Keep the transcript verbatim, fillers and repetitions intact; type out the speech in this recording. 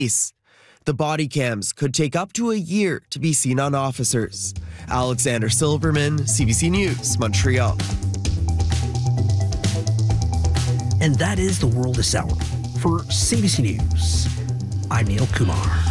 case. The body cams could take up to a year to be seen on officers. Alexander Silverman, C B C News, Montreal. And that is the world this hour. For C B C News, I'm Neil Kumar.